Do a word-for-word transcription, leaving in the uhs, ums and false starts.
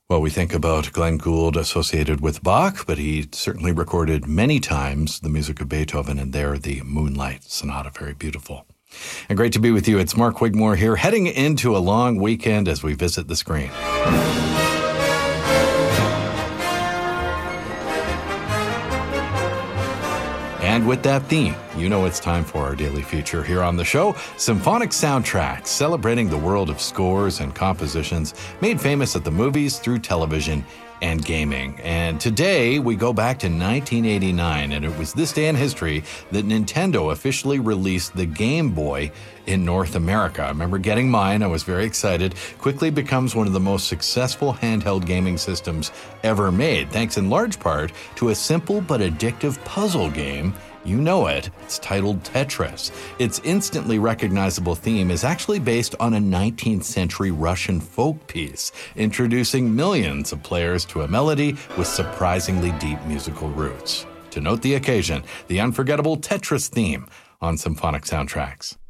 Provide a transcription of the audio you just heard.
Well, we think about Glenn Gould associated with Bach, but he certainly recorded many times the music of Beethoven, and there the Moonlight Sonata, very beautiful. And great to be with you. It's Mark Wigmore here, heading into a long weekend as we visit the screen. And with that theme, you know it's time for our daily feature here on the show, Symphonic Soundtracks, celebrating the world of scores and compositions made famous at the movies, through television, and gaming. And today we go back to nineteen eighty-nine, and it was this day in history that Nintendo officially released the Game Boy in North America. I remember getting mine. I was very excited. Quickly becomes one of the most successful handheld gaming systems ever made, thanks in large part to a simple but addictive puzzle game. You know it. It's titled Tetris. Its instantly recognizable theme is actually based on a nineteenth century Russian folk piece, introducing millions of players to a melody with surprisingly deep musical roots. To note the occasion, the unforgettable Tetris theme on Symphonic Soundtracks.